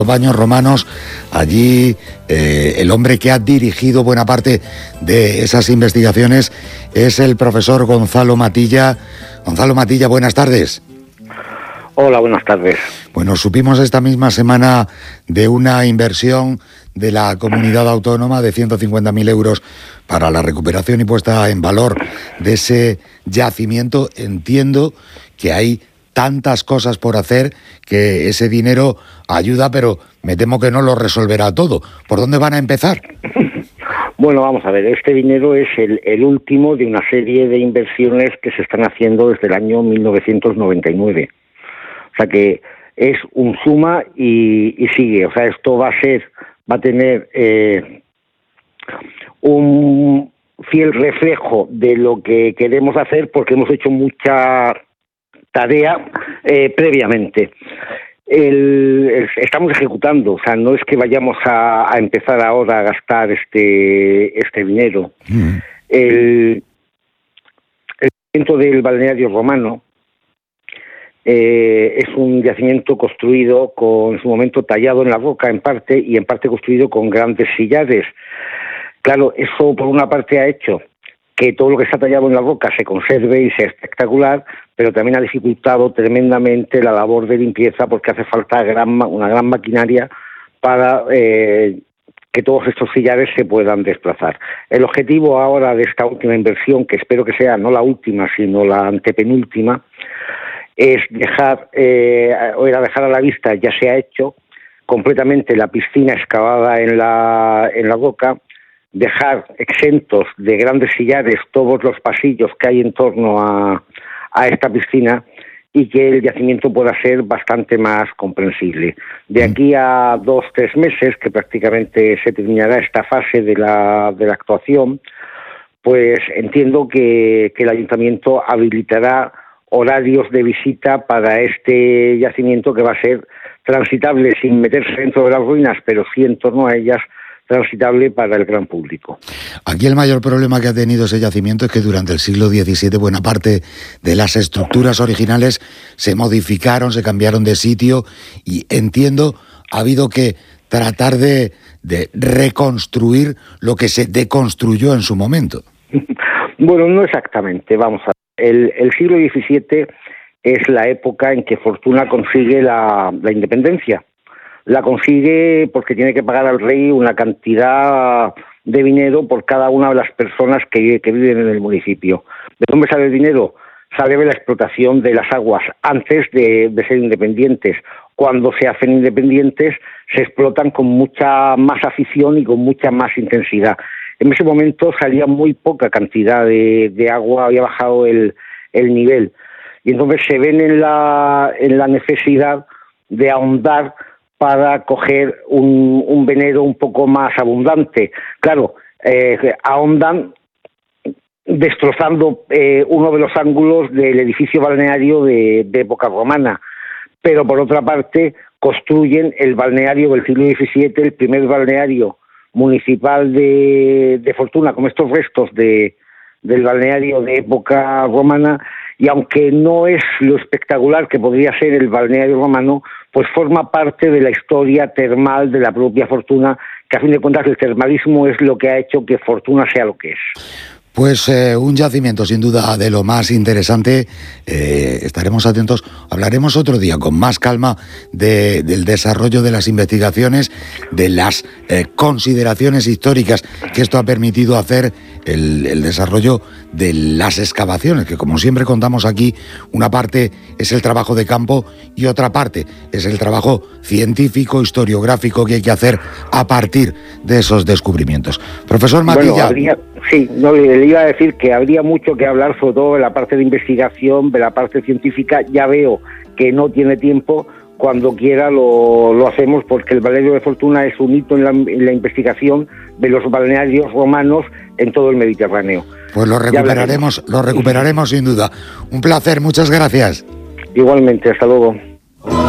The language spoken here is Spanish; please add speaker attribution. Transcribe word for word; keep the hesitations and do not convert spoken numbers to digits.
Speaker 1: Baños romanos, allí eh, el hombre que ha dirigido buena parte de esas investigaciones es el profesor Gonzalo Matilla. Gonzalo Matilla, buenas tardes.
Speaker 2: Hola, buenas tardes.
Speaker 1: Bueno, supimos esta misma semana de una inversión de la comunidad autónoma de ciento cincuenta mil euros para la recuperación y puesta en valor de ese yacimiento. Entiendo que hay tantas cosas por hacer que ese dinero ayuda, pero me temo que no lo resolverá todo. ¿Por dónde van a empezar?
Speaker 2: Bueno, vamos a ver, este dinero es el, el último de una serie de inversiones que se están haciendo desde el año mil novecientos noventa y nueve. O sea que es un suma y, y sigue. O sea, esto va a ser, va a tener eh, un fiel reflejo de lo que queremos hacer, porque hemos hecho mucha tarea eh, previamente. El, el, estamos ejecutando, o sea, no es que vayamos a, a empezar ahora a gastar este este dinero. Mm. El, el yacimiento del balneario romano eh, es un yacimiento construido con, en su momento, tallado en la roca en parte y en parte construido con grandes sillares. Claro, eso por una parte ha hecho que todo lo que está tallado en la roca se conserve y sea espectacular, pero también ha dificultado tremendamente la labor de limpieza, porque hace falta gran, una gran maquinaria para eh, que todos estos sillares se puedan desplazar. El objetivo ahora de esta última inversión, que espero que sea no la última, sino la antepenúltima, es dejar, eh, o era dejar a la vista, ya se ha hecho, completamente la piscina excavada en la, en la roca, dejar exentos de grandes sillares todos los pasillos que hay en torno a, a esta piscina y que el yacimiento pueda ser bastante más comprensible. De aquí a dos, tres meses, que prácticamente se terminará esta fase de la, de la actuación, pues entiendo que, que el ayuntamiento habilitará horarios de visita para este yacimiento, que va a ser transitable sin meterse dentro de las ruinas, pero sí en torno a ellas, transitable para el gran público.
Speaker 1: Aquí el mayor problema que ha tenido ese yacimiento es que durante el siglo diecisiete buena parte de las estructuras originales se modificaron, se cambiaron de sitio y entiendo ha habido que tratar de, de reconstruir lo que se deconstruyó en su momento.
Speaker 2: Bueno, no exactamente, vamos a ver. El, el siglo diecisiete es la época en que Fortuna consigue la, la independencia. La consigue porque tiene que pagar al rey una cantidad de dinero por cada una de las personas que, que viven en el municipio. ¿De dónde sale el dinero? Sale de la explotación de las aguas antes de, de ser independientes. Cuando se hacen independientes se explotan con mucha más afición y con mucha más intensidad. En ese momento salía muy poca cantidad de, de agua, había bajado el, el nivel. Y entonces se ven en la, en la necesidad de ahondar para coger un, un venero un poco más abundante. Claro, eh, ahondan destrozando eh, uno de los ángulos del edificio balneario de, de época romana, pero por otra parte construyen el balneario del siglo diecisiete, el primer balneario municipal de, de Fortuna, con estos restos de, del balneario de época romana, y aunque no es lo espectacular que podría ser el balneario romano, pues forma parte de la historia termal de la propia Fortuna, que a fin de cuentas el termalismo es lo que ha hecho que Fortuna sea lo que es.
Speaker 1: Pues eh, un yacimiento sin duda de lo más interesante. Eh, estaremos atentos, hablaremos otro día con más calma de, del desarrollo de las investigaciones, de las eh, consideraciones históricas que esto ha permitido hacer, el, el desarrollo de las excavaciones, que como siempre contamos aquí, una parte es el trabajo de campo y otra parte es el trabajo científico, historiográfico que hay que hacer a partir de esos descubrimientos. Profesor Matilla.
Speaker 2: Bueno, habría, sí, no, le iba a decir que habría mucho que hablar, sobre todo de la parte de investigación, de la parte científica. Ya veo que no tiene tiempo. Cuando quiera lo, lo hacemos, porque el balneario de Fortuna es un hito en la, en la investigación de los balnearios romanos en todo el Mediterráneo.
Speaker 1: Pues lo recuperaremos, lo recuperaremos sin duda. Un placer, muchas gracias.
Speaker 2: Igualmente, hasta luego.